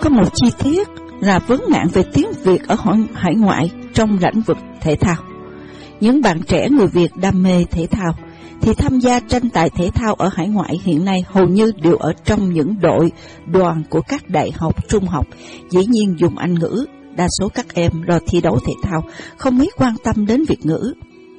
có một chi tiết là vấn nạn về tiếng Việt ở hải ngoại trong lĩnh vực thể thao. Những bạn trẻ người Việt đam mê thể thao thì tham gia tranh tài thể thao ở hải ngoại hiện nay hầu như đều ở trong những đội đoàn của các đại học, trung học, dĩ nhiên dùng Anh ngữ. Đa số các em lo thi đấu thể thao không mấy quan tâm đến Việt ngữ.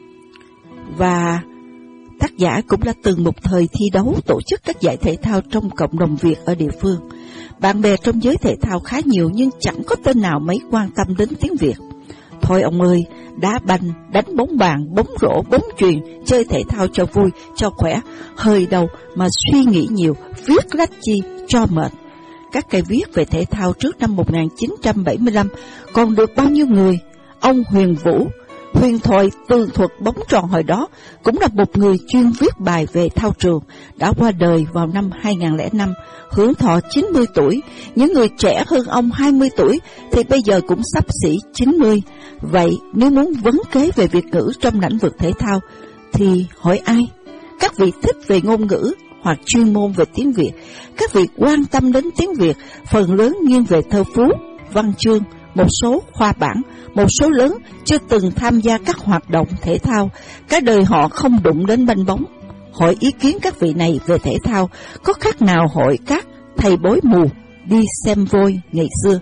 Và tác giả cũng đã từng một thời thi đấu tổ chức các giải thể thao trong cộng đồng Việt ở địa phương. Bạn bè trong giới thể thao khá nhiều nhưng chẳng có tên nào mấy quan tâm đến tiếng Việt. Thôi ông ơi, đá banh, đánh bóng bàn, bóng rổ, bóng chuyền, chơi thể thao cho vui, cho khỏe, hơi đâu mà suy nghĩ nhiều, viết lách chi cho mệt. Các cây viết về thể thao trước năm 1975 còn được bao nhiêu người? Ông Huyền Vũ, huyền thoại tường thuật bóng tròn hồi đó, cũng là một người chuyên viết bài về thao trường, đã qua đời vào năm 2005, hưởng thọ 90 tuổi. Những người trẻ hơn ông 20 tuổi thì bây giờ cũng xấp xỉ 90. Vậy nếu muốn vấn kế về Việt ngữ trong lĩnh vực thể thao thì hỏi ai? Các vị thích về ngôn ngữ hoặc chuyên môn về tiếng Việt, các vị quan tâm đến tiếng Việt, phần lớn nghiêng về thơ phú, văn chương, một số khoa bảng, một số lớn chưa từng tham gia các hoạt động thể thao, cả đời họ không đụng đến banh bóng. Hỏi ý kiến các vị này về thể thao có khác nào hỏi các thầy bói mù đi xem voi ngày xưa.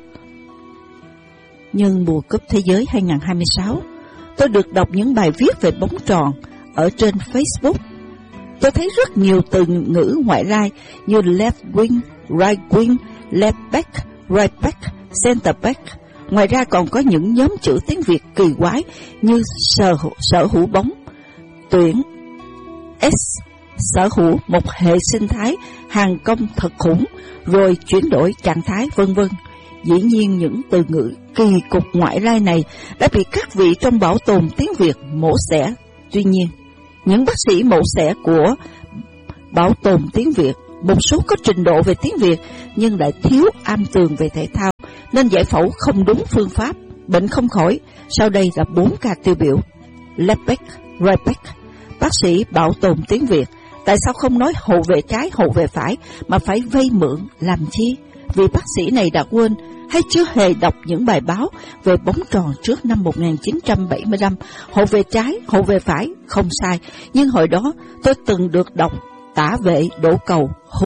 Nhưng mùa cúp thế giới 2026, tôi được đọc những bài viết về bóng tròn ở trên Facebook. Tôi thấy rất nhiều từ ngữ ngoại lai như left wing, right wing, left back, right back, center back. Ngoài ra còn có những nhóm chữ tiếng Việt kỳ quái như sở hữu bóng, tuyển, S, sở hữu một hệ sinh thái, hàng công thật khủng, rồi chuyển đổi trạng thái vân vân. Dĩ nhiên những từ ngữ kỳ cục ngoại lai này đã bị các vị trong bảo tồn tiếng Việt mổ xẻ. Tuy nhiên, những bác sĩ mổ xẻ của bảo tồn tiếng Việt, một số có trình độ về tiếng Việt nhưng lại thiếu am tường về thể thao, nên giải phẫu không đúng phương pháp, bệnh không khỏi. Sau đây là 4 ca tiêu biểu. Left back, right back. Bác sĩ bảo tồn tiếng Việt, tại sao không nói hậu vệ trái, hậu vệ phải mà phải vay mượn làm chi? Vì bác sĩ này đã quên hay chưa hề đọc những bài báo về bóng tròn trước năm 1975. Hậu vệ trái, hậu vệ phải không sai, nhưng hồi đó tôi từng được đọc tả vệ đổ cầu